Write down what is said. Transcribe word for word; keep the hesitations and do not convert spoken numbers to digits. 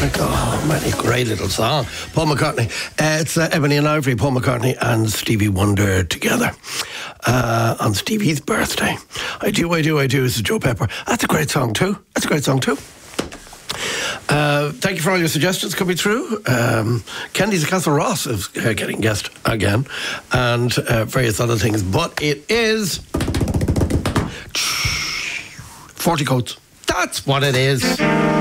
Oh, many great little song. Paul McCartney. Uh, it's uh, Ebony and Ivory, Paul McCartney and Stevie Wonder together uh, on Stevie's birthday. I do, I do, I do. This is Joe Pepper. That's a great song too. That's a great song too. Uh, thank you for all your suggestions coming through. Um, Candy's Castle Ross is uh, getting guest again, and uh, various other things. But it is forty coats. That's what it is.